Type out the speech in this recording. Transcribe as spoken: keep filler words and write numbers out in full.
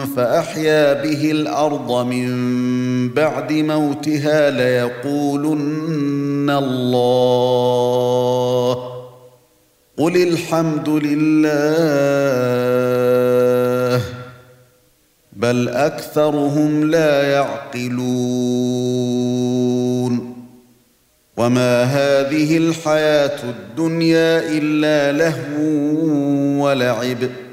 فأحيا به الأرض من بعد موتها ليقولن الله قل الحمد لله بل أكثرهم لا يعقلون وما هذه الحياة الدنيا إلا لهو ولعب